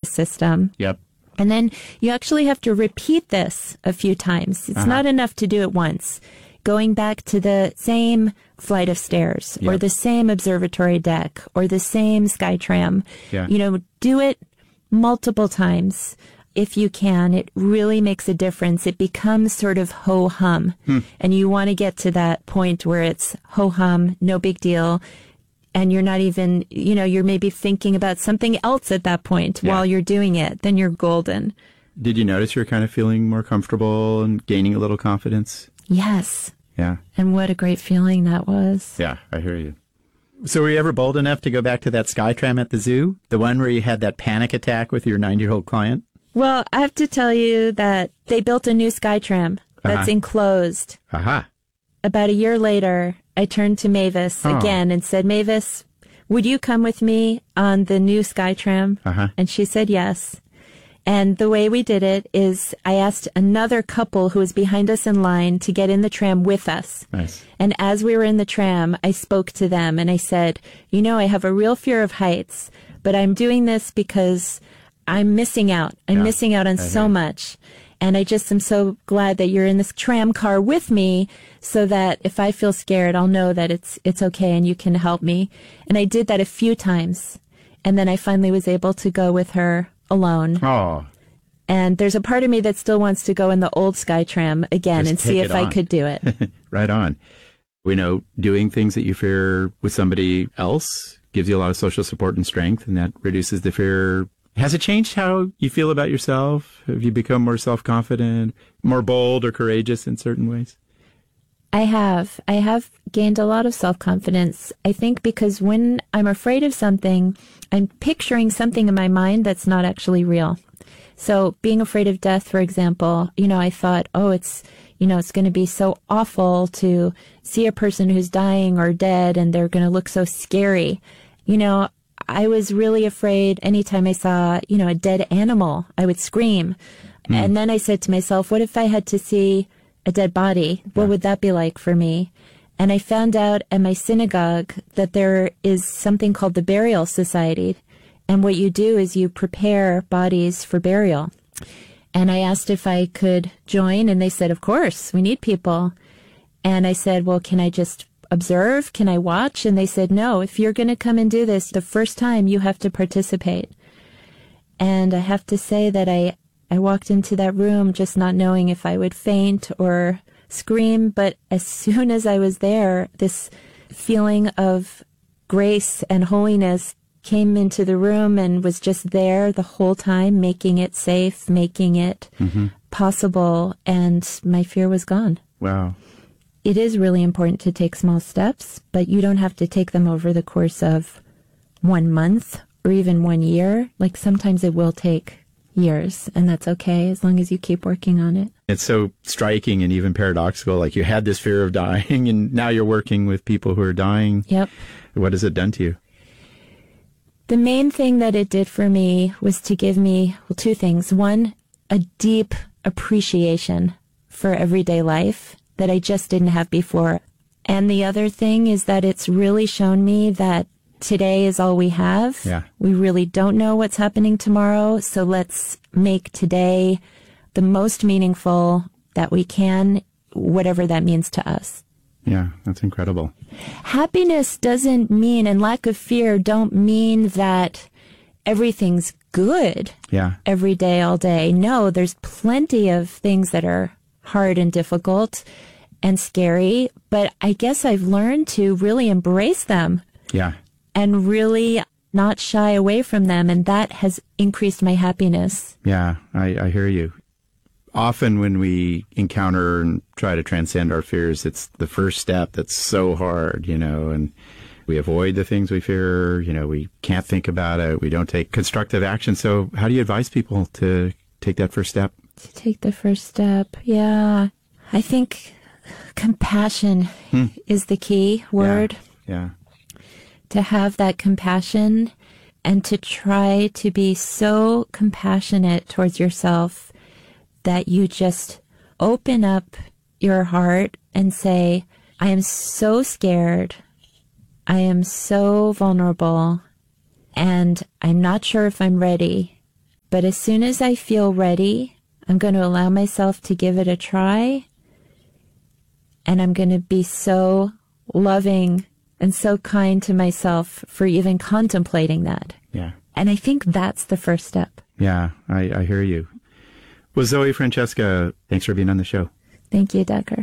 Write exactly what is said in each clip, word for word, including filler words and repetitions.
system. Yep. And then you actually have to repeat this a few times. It's uh-huh. not enough to do it once. Going back to the same flight of stairs yep. or the same observatory deck or the same Skytram. Yeah. You know, do it multiple times if you can. It really makes a difference. It becomes sort of ho-hum. Hmm. And you want to get to that point where it's ho-hum, no big deal. And you're not even, you know, you're maybe thinking about something else at that point yeah. while you're doing it. Then you're golden. Did you notice you're kind of feeling more comfortable and gaining a little confidence? Yes. Yeah. And what a great feeling that was. Yeah, I hear you. So were you ever bold enough to go back to that Skytram at the zoo? The one where you had that panic attack with your nine-year-old client? Well, I have to tell you that they built a new Skytram that's uh-huh. enclosed. Aha. About a year later, I turned to Mavis oh. again and said, Mavis, would you come with me on the new Skytram? Uh-huh. And she said yes. And the way we did it is I asked another couple who was behind us in line to get in the tram with us. Nice. And as we were in the tram, I spoke to them and I said, you know, I have a real fear of heights, but I'm doing this because I'm missing out. I'm yeah. missing out on I so much. And I just am so glad that you're in this tram car with me so that if I feel scared, I'll know that it's it's okay and you can help me. And I did that a few times. And then I finally was able to go with her alone. Oh. And there's a part of me that still wants to go in the old Skytram again Just and see if on. I could do it. Right on. We know doing things that you fear with somebody else gives you a lot of social support and strength, and that reduces the fear. Has it changed how you feel about yourself? Have you become more self-confident, more bold or courageous in certain ways? I have. I have gained a lot of self-confidence. I think because when I'm afraid of something, I'm picturing something in my mind that's not actually real. So being afraid of death, for example, you know, I thought, oh, it's, you know, it's going to be so awful to see a person who's dying or dead and they're going to look so scary. You know, I was really afraid anytime I saw, you know, a dead animal, I would scream. Mm. And then I said to myself, what if I had to see a dead body? What yeah. would that be like for me? And I found out at my synagogue that there is something called the Burial Society. And what you do is you prepare bodies for burial. And I asked if I could join, and they said, of course, we need people. And I said, well, can I just observe? Can I watch? And they said, no, if you're going to come and do this the first time, you have to participate. And I have to say that I, I walked into that room just not knowing if I would faint or scream. But as soon as I was there, this feeling of grace and holiness came into the room and was just there the whole time, making it safe, making it mm-hmm. possible. And my fear was gone. Wow. It is really important to take small steps, but you don't have to take them over the course of one month or even one year. Like sometimes it will take years, and that's okay as long as you keep working on it. It's so striking and even paradoxical. Like you had this fear of dying, and now you're working with people who are dying. Yep. What has it done to you? The main thing that it did for me was to give me, well, two things. One, a deep appreciation for everyday life that I just didn't have before. And the other thing is that it's really shown me that today is all we have. Yeah. We really don't know what's happening tomorrow. So let's make today the most meaningful that we can, whatever that means to us. Yeah, that's incredible. Happiness doesn't mean, and lack of fear don't mean that everything's good yeah. every day, all day. No, there's plenty of things that are hard and difficult and scary, but I guess I've learned to really embrace them. Yeah. And really not shy away from them, and that has increased my happiness. Yeah, I, I hear you. Often when we encounter and try to transcend our fears, it's the first step that's so hard, you know, and we avoid the things we fear, you know, we can't think about it, we don't take constructive action. So how do you advise people to take that first step? To take the first step, yeah. I think compassion hmm. is the key word. Yeah. yeah. To have that compassion and to try to be so compassionate towards yourself that you just open up your heart and say, I am so scared. I am so vulnerable. And I'm not sure if I'm ready. But as soon as I feel ready, I'm going to allow myself to give it a try. And I'm going to be so loving and so kind to myself for even contemplating that. Yeah. And I think that's the first step. Yeah, I, I hear you. Well, Zoe Francesca, thanks for being on the show. Thank you, Decker.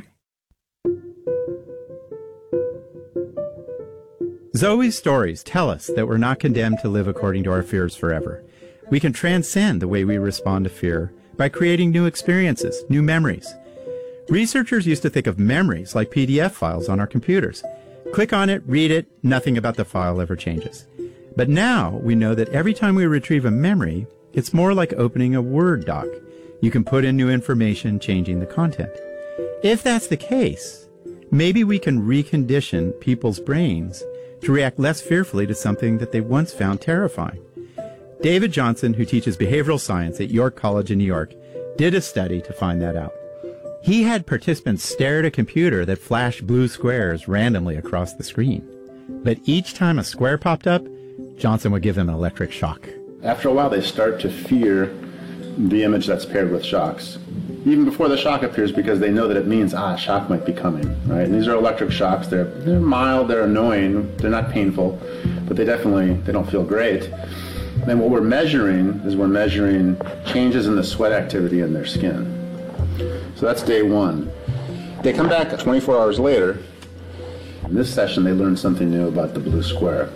Zoe's stories tell us that we're not condemned to live according to our fears forever. We can transcend the way we respond to fear by creating new experiences, new memories. Researchers used to think of memories like P D F files on our computers. Click on it, read it, nothing about the file ever changes. But now we know that every time we retrieve a memory, it's more like opening a Word doc. You can put in new information, changing the content. If that's the case, maybe we can recondition people's brains to react less fearfully to something that they once found terrifying. David Johnson, who teaches behavioral science at York College in New York, did a study to find that out. He had participants stare at a computer that flashed blue squares randomly across the screen. But each time a square popped up, Johnson would give them an electric shock. After a while, they start to fear the image that's paired with shocks, even before the shock appears, because they know that it means, ah, a shock might be coming, right? And these are electric shocks. They're, they're mild, they're annoying, they're not painful, but they definitely, they don't feel great. And what we're measuring is we're measuring changes in the sweat activity in their skin. So that's day one. They come back twenty-four hours later. In this session, they learned something new about the blue square.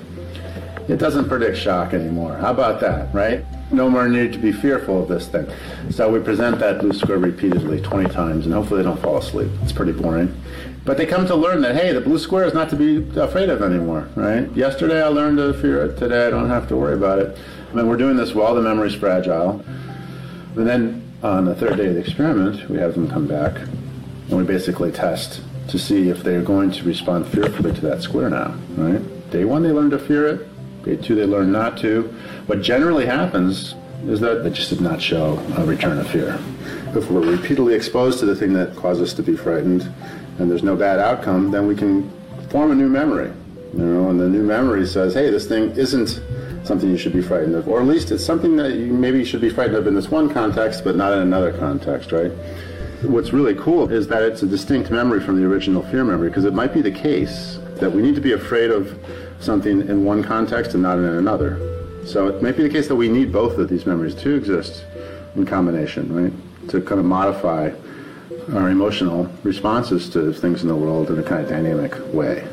It doesn't predict shock anymore. How about that, right? No more need to be fearful of this thing. So we present that blue square repeatedly, twenty times, and hopefully they don't fall asleep. It's pretty boring. But they come to learn that, hey, the blue square is not to be afraid of anymore, right? Yesterday I learned to fear it. Today I don't have to worry about it. I mean, we're doing this while the memory's fragile. And then on the third day of the experiment, we have them come back, and we basically test to see if they're going to respond fearfully to that square now, right? Day one, they learn to fear it. Day two, they learn not to. What generally happens is that they just did not show a return of fear. If we're repeatedly exposed to the thing that caused us to be frightened, and there's no bad outcome, then we can form a new memory. You know, and the new memory says, hey, this thing isn't something you should be frightened of, or at least it's something that you maybe should be frightened of in this one context, but not in another context, right? What's really cool is that it's a distinct memory from the original fear memory, because it might be the case that we need to be afraid of something in one context and not in another. So it might be the case that we need both of these memories to exist in combination, right? To kind of modify our emotional responses to things in the world in a kind of dynamic way.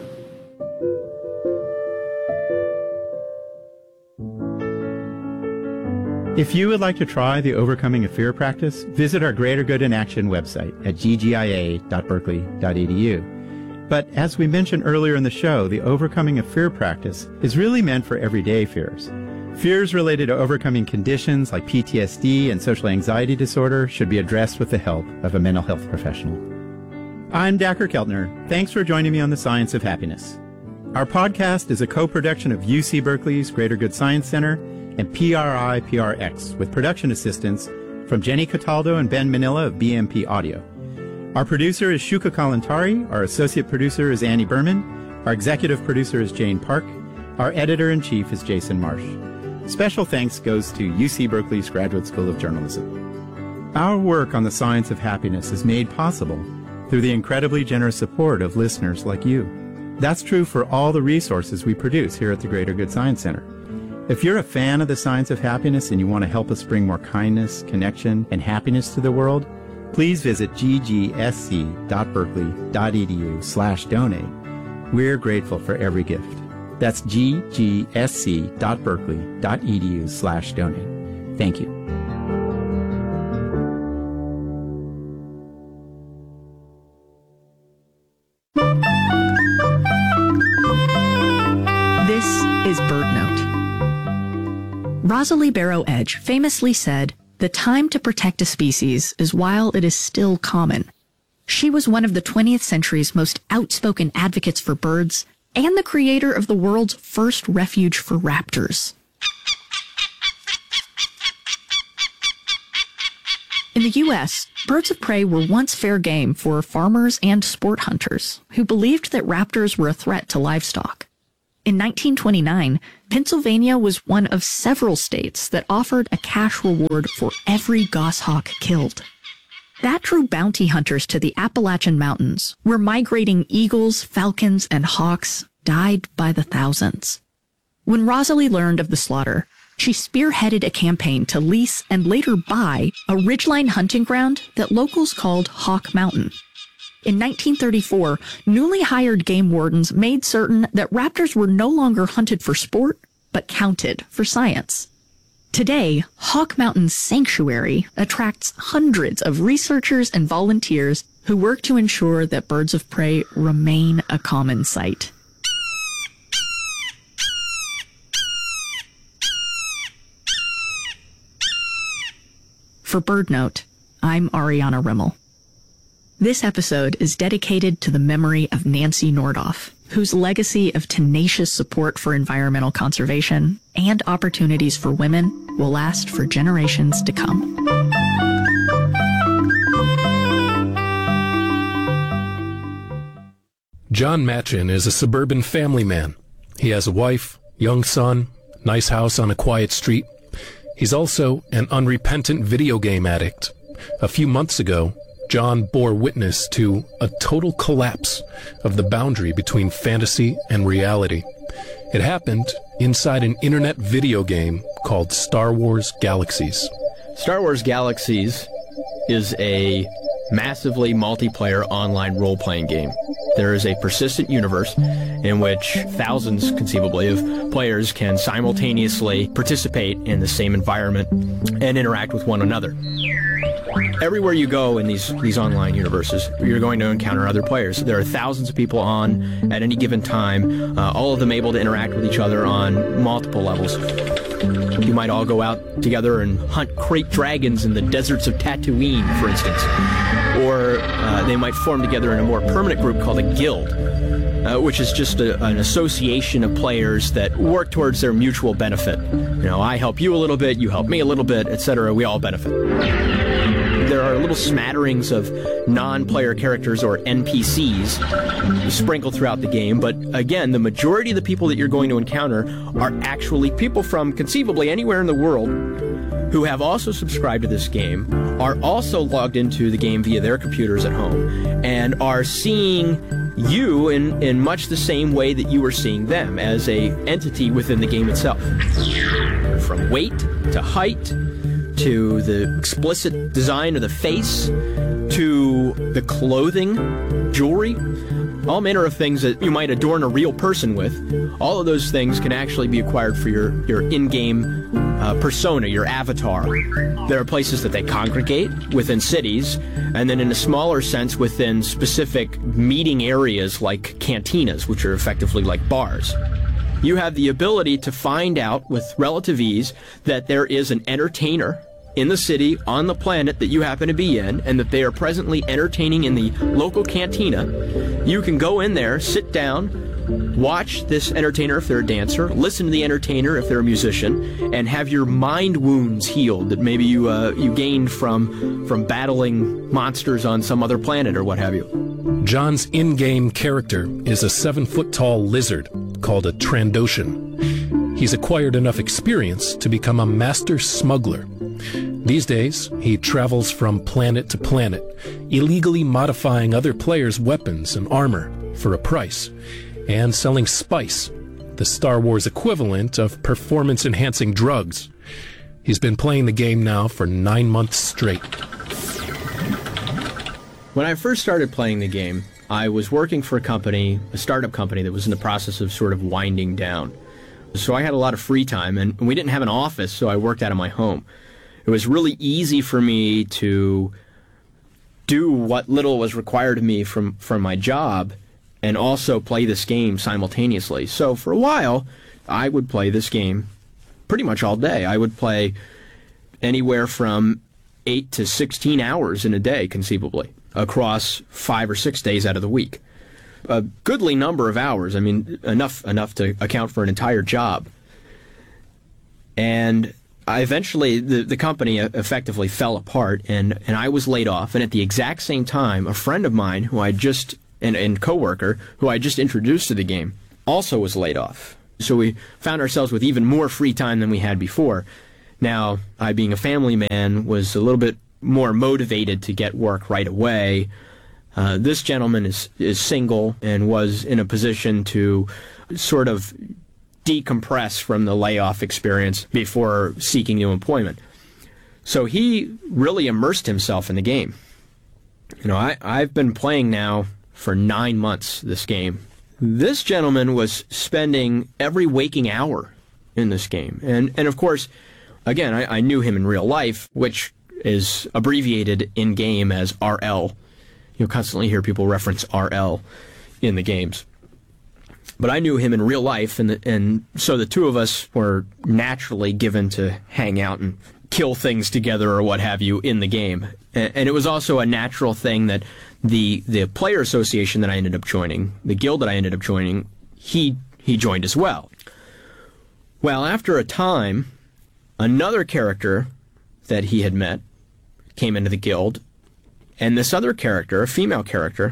If you would like to try the Overcoming a Fear practice, visit our Greater Good in Action website at g g i a dot berkeley dot e d u. But as we mentioned earlier in the show, the Overcoming a Fear practice is really meant for everyday fears. Fears related to overcoming conditions like P T S D and social anxiety disorder should be addressed with the help of a mental health professional. I'm Dacher Keltner. Thanks for joining me on The Science of Happiness. Our podcast is a co-production of U C Berkeley's Greater Good Science Center and P R I P R X, with production assistance from Jenny Cataldo and Ben Manila of B M P Audio. Our producer is Shuka Kalantari. Our associate producer is Annie Berman. Our executive producer is Jane Park. Our editor-in-chief is Jason Marsh. Special thanks goes to U C Berkeley's Graduate School of Journalism. Our work on the science of happiness is made possible through the incredibly generous support of listeners like you. That's true for all the resources we produce here at the Greater Good Science Center. If you're a fan of the science of happiness and you want to help us bring more kindness, connection, and happiness to the world, please visit g g s c dot berkeley dot e d u slash donate. We're grateful for every gift. That's g g s c dot berkeley dot e d u slash donate. Thank you. This is BirdNote. Rosalie Barrow Edge famously said, "The time to protect a species is while it is still common." She was one of the twentieth century's most outspoken advocates for birds and the creator of the world's first refuge for raptors. In the U S, birds of prey were once fair game for farmers and sport hunters who believed that raptors were a threat to livestock. In nineteen twenty-nine, Pennsylvania was one of several states that offered a cash reward for every goshawk killed. That drew bounty hunters to the Appalachian Mountains, where migrating eagles, falcons, and hawks died by the thousands. When Rosalie learned of the slaughter, she spearheaded a campaign to lease and later buy a ridgeline hunting ground that locals called Hawk Mountain. In nineteen thirty-four, newly hired game wardens made certain that raptors were no longer hunted for sport, but counted for science. Today, Hawk Mountain Sanctuary attracts hundreds of researchers and volunteers who work to ensure that birds of prey remain a common sight. For BirdNote, I'm Ariana Rimmel. This episode is dedicated to the memory of Nancy Nordoff, whose legacy of tenacious support for environmental conservation and opportunities for women will last for generations to come. John Matchin is a suburban family man. He has a wife, young son, nice house on a quiet street. He's also an unrepentant video game addict. A few months ago, John bore witness to a total collapse of the boundary between fantasy and reality. It happened inside an internet video game called Star Wars Galaxies. Star Wars Galaxies is a massively multiplayer online role-playing game. There is a persistent universe in which thousands, conceivably, of players can simultaneously participate in the same environment and interact with one another. Everywhere you go in these, these online universes, you're going to encounter other players. There are thousands of people on at any given time, uh, all of them able to interact with each other on multiple levels. You might all go out together and hunt crate dragons in the deserts of Tatooine, for instance. Or uh, they might form together in a more permanent group called a guild, uh, which is just a, an association of players that work towards their mutual benefit. You know, I help you a little bit, you help me a little bit, et cetera. We all benefit. There are little smatterings of non-player characters, or N P Cs, sprinkled throughout the game, but again, the majority of the people that you're going to encounter are actually people from conceivably anywhere in the world who have also subscribed to this game, are also logged into the game via their computers at home, and are seeing you in, in much the same way that you are seeing them, as a entity within the game itself. From weight to height, to the explicit design of the face, to the clothing, jewelry, all manner of things that you might adorn a real person with. All of those things can actually be acquired for your, your in-game uh, persona, your avatar. There are places that they congregate within cities, and then in a smaller sense within specific meeting areas like cantinas, which are effectively like bars. You have the ability to find out with relative ease that there is an entertainer in the city, on the planet that you happen to be in, and that they are presently entertaining in the local cantina. You can go in there, sit down, watch this entertainer if they're a dancer, listen to the entertainer if they're a musician, and have your mind wounds healed that maybe you uh, you gained from from battling monsters on some other planet or what have you. John's in-game character is a seven-foot-tall lizard called a Trandoshan. He's acquired enough experience to become a master smuggler. These days, he travels from planet to planet, illegally modifying other players' weapons and armor for a price, and selling spice, the Star Wars equivalent of performance-enhancing drugs. He's been playing the game now for nine months straight. When I first started playing the game, I was working for a company, a startup company that was in the process of sort of winding down. So I had a lot of free time, and we didn't have an office, so I worked out of my home. It was really easy for me to do what little was required of me from, from my job and also play this game simultaneously. So for a while, I would play this game pretty much all day. I would play anywhere from eight to sixteen hours in a day, conceivably, across five or six days out of the week. A goodly number of hours, I mean, enough enough to account for an entire job. And I eventually, the, the company effectively fell apart, and, and I was laid off. And at the exact same time, a friend of mine, who I just, and, and coworker, who I just introduced to the game, also was laid off. So we found ourselves with even more free time than we had before. Now, I, being a family man, was a little bit more motivated to get work right away. Uh, this gentleman is, is single and was in a position to sort of decompress from the layoff experience before seeking new employment. So he really immersed himself in the game. You know, I, I've been playing now for nine months, this game. This gentleman was spending every waking hour in this game. And, and of course, again, I, I knew him in real life, which is abbreviated in-game as R L. You'll constantly hear people reference R L in the games. But I knew him in real life, and the, and so the two of us were naturally given to hang out and kill things together or what have you in the game. And, and it was also a natural thing that the the player association that I ended up joining, the guild that I ended up joining, he he joined as well. Well, after a time, another character that he had met came into the guild, and this other character, a female character,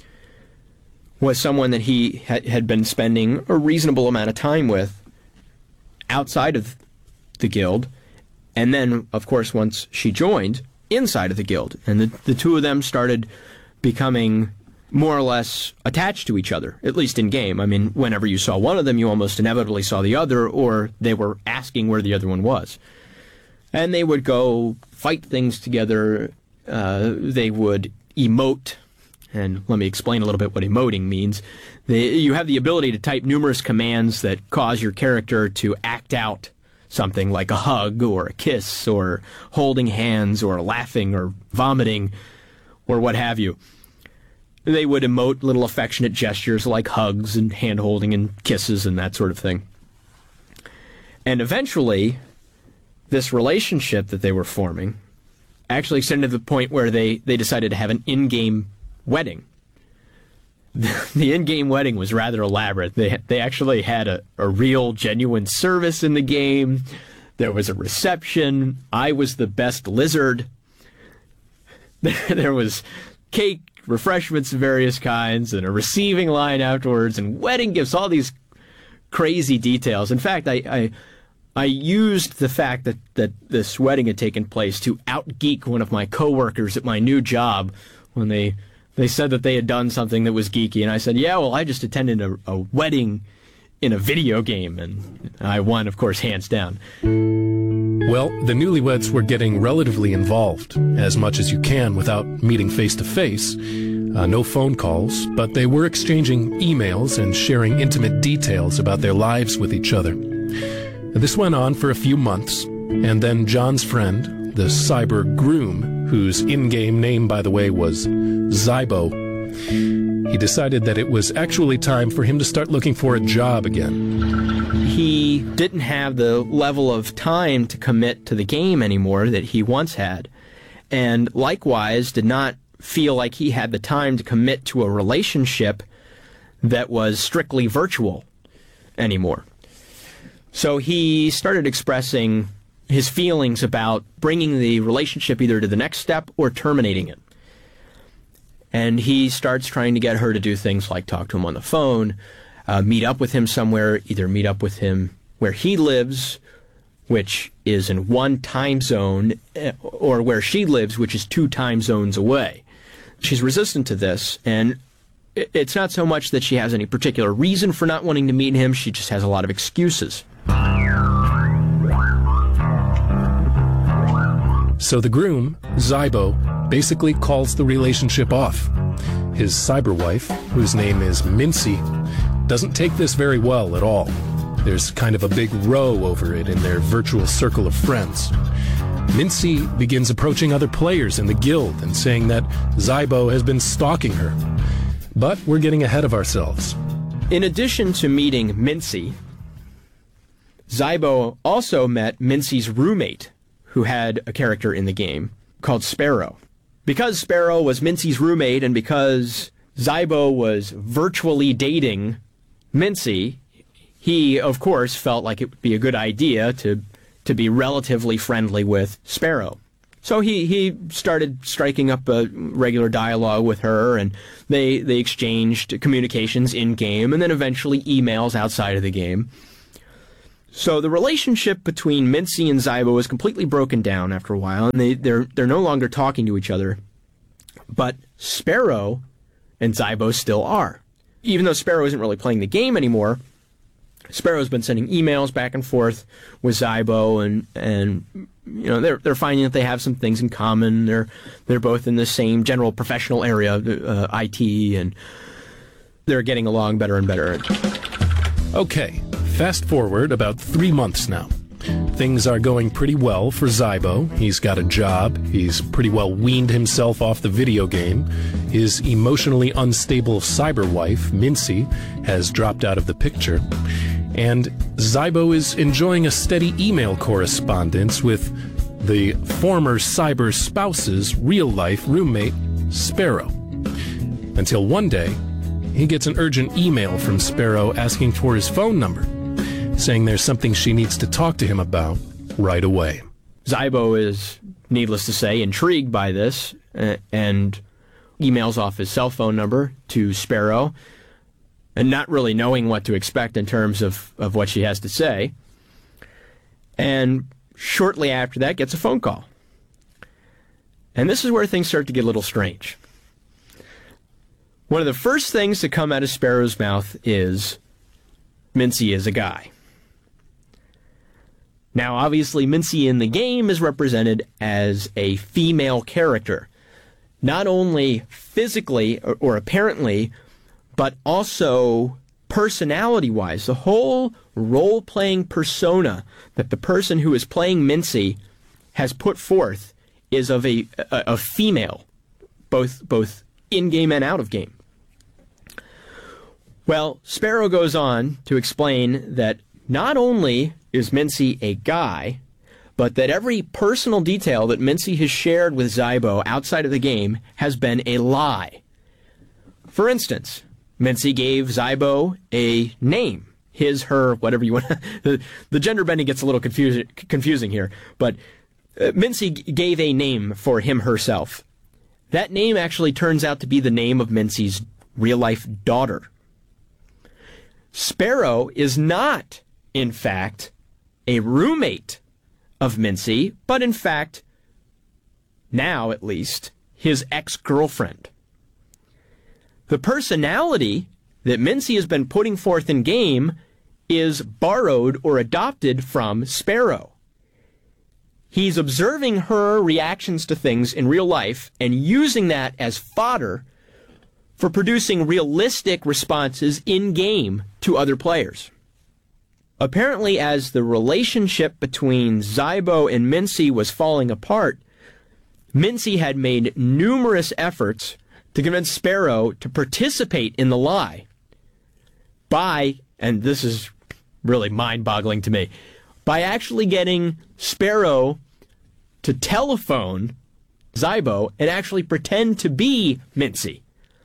was someone that he had, had been spending a reasonable amount of time with outside of the guild, and then, of course, once she joined, inside of the guild. And the, the two of them started becoming more or less attached to each other, at least in game. I mean, whenever you saw one of them, you almost inevitably saw the other, or they were asking where the other one was. And they would go fight things together. Uh, they would emote. And let me explain a little bit what emoting means. They, you have the ability to type numerous commands that cause your character to act out something like a hug or a kiss or holding hands or laughing or vomiting or what have you. They would emote little affectionate gestures like hugs and hand-holding and kisses and that sort of thing. And eventually, this relationship that they were forming actually extended to the point where they, they decided to have an in-game wedding. The in-game wedding was rather elaborate. They they actually had a, a real, genuine service in the game. There was a reception. I was the best lizard. There was cake, refreshments of various kinds, and a receiving line afterwards, and wedding gifts, all these crazy details. In fact, I, I, I used the fact that, that this wedding had taken place to out-geek one of my coworkers at my new job when they... They said that they had done something that was geeky, and I said, yeah, well, I just attended a, a wedding in a video game, and I won, of course, hands down. Well, the newlyweds were getting relatively involved, as much as you can without meeting face-to-face. Uh, no phone calls, but they were exchanging emails and sharing intimate details about their lives with each other. This went on for a few months, and then John's friend, the cyber groom, whose in-game name, by the way, was Zybo, he decided that it was actually time for him to start looking for a job again. He didn't have the level of time to commit to the game anymore that he once had, and likewise did not feel like he had the time to commit to a relationship that was strictly virtual anymore. So he started expressing his feelings about bringing the relationship either to the next step or terminating it. And he starts trying to get her to do things like talk to him on the phone, uh, meet up with him somewhere, either meet up with him where he lives, which is in one time zone, or where she lives, which is two time zones away. She's resistant to this, and it's not so much that she has any particular reason for not wanting to meet him, she just has a lot of excuses. So the groom, Zybo, basically calls the relationship off. His cyber wife, whose name is Mincy, doesn't take this very well at all. There's kind of a big row over it in their virtual circle of friends. Mincy begins approaching other players in the guild and saying that Zybo has been stalking her. But we're getting ahead of ourselves. In addition to meeting Mincy, Zybo also met Mincy's roommate, who had a character in the game called Sparrow. Because Sparrow was Mincy's roommate and because Zybo was virtually dating Mincy, he, of course, felt like it would be a good idea to to be relatively friendly with Sparrow. So he, he started striking up a regular dialogue with her, and they, they exchanged communications in-game and then eventually emails outside of the game. So the relationship between Mincy and Zybo is completely broken down after a while, and they, they're, they're no longer talking to each other. But Sparrow and Zybo still are. Even though Sparrow isn't really playing the game anymore, Sparrow's been sending emails back and forth with Zybo, and and you know they're they're finding that they have some things in common. They're they're both in the same general professional area, uh, I T, and they're getting along better and better. Okay, fast forward about three months now. Things are going pretty well for Zybo. He's got a job. He's pretty well weaned himself off the video game. His emotionally unstable cyber wife, Mincy, has dropped out of the picture. And Zybo is enjoying a steady email correspondence with the former cyber spouse's real-life roommate, Sparrow. Until one day, he gets an urgent email from Sparrow asking for his phone number, saying there's something she needs to talk to him about right away. Zybo is, needless to say, intrigued by this uh, and emails off his cell phone number to Sparrow, and not really knowing what to expect in terms of, of what she has to say. And shortly after that, gets a phone call. And this is where things start to get a little strange. One of the first things to come out of Sparrow's mouth is, Mincy is a guy. Now, obviously, Mincy in the game is represented as a female character. Not only physically or, or apparently, but also personality-wise. The whole role-playing persona that the person who is playing Mincy has put forth is of a, a, a female, both, both in-game and out-of-game. Well, Sparrow goes on to explain that not only is Mincy a guy, but that every personal detail that Mincy has shared with Zybo outside of the game has been a lie. For instance, Mincy gave Zybo a name. His, her, whatever you want. the, the gender bending gets a little confusing, confusing here, but uh, Mincy g- gave a name for him herself. That name actually turns out to be the name of Mincy's real-life daughter. Sparrow is not, in fact, a roommate of Mincy, but in fact, now at least, his ex-girlfriend. The personality that Mincy has been putting forth in game is borrowed or adopted from Sparrow. He's observing her reactions to things in real life and using that as fodder for producing realistic responses in-game to other players. Apparently, as the relationship between Zybo and Mincy was falling apart, Mincy had made numerous efforts to convince Sparrow to participate in the lie by, and this is really mind-boggling to me, by actually getting Sparrow to telephone Zybo and actually pretend to be Mincy.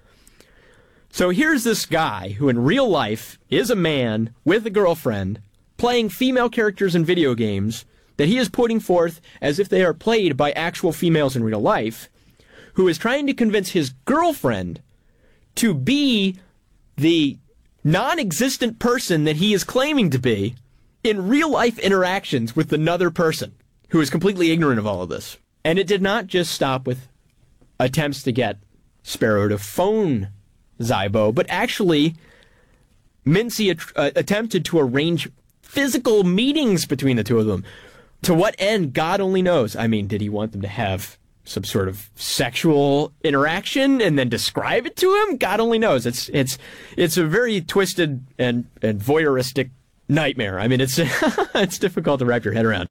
So here's this guy who in real life is a man with a girlfriend playing female characters in video games that he is putting forth as if they are played by actual females in real life, who is trying to convince his girlfriend to be the non-existent person that he is claiming to be in real-life interactions with another person who is completely ignorant of all of this. And it did not just stop with attempts to get Sparrow to phone Zybo, but actually Mincy at- uh, attempted to arrange physical meetings between the two of them. To what end, God only knows. I mean, did he want them to have some sort of sexual interaction and then describe it to him? God only knows. It's it's it's a very twisted and, and voyeuristic nightmare. I mean, it's it's difficult to wrap your head around.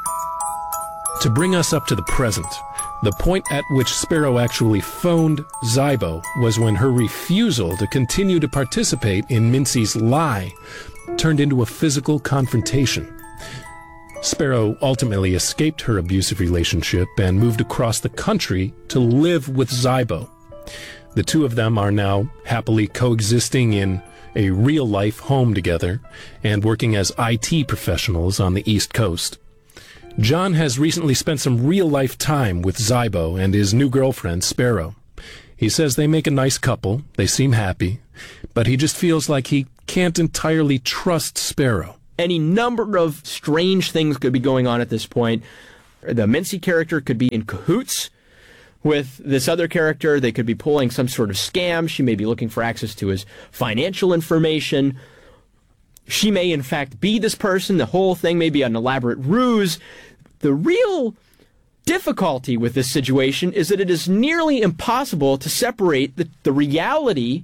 To bring us up to the present, the point at which Sparrow actually phoned Zybo was when her refusal to continue to participate in Mincy's lie turned into a physical confrontation. Sparrow ultimately escaped her abusive relationship and moved across the country to live with Zybo. The two of them are now happily coexisting in a real-life home together and working as I T professionals on the East Coast. John has recently spent some real-life time with Zybo and his new girlfriend, Sparrow. He says they make a nice couple, they seem happy, but he just feels like he can't entirely trust Sparrow. Any number of strange things could be going on at this point. The Mincy character could be in cahoots with this other character. They could be pulling some sort of scam. She may be looking for access to his financial information. She may, in fact, be this person. The whole thing may be an elaborate ruse. The real difficulty with this situation is that it is nearly impossible to separate the, the reality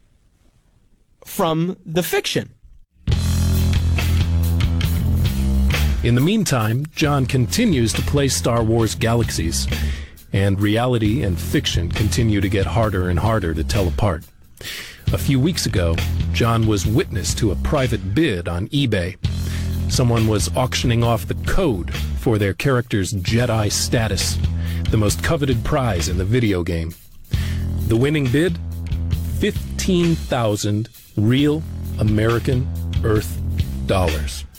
from the fiction. In the meantime, John continues to play Star Wars Galaxies, and reality and fiction continue to get harder and harder to tell apart. A few weeks ago, John was witness to a private bid on eBay. Someone was auctioning off the code for their character's Jedi status, the most coveted prize in the video game. The winning bid? fifteen thousand real American Earth dollars.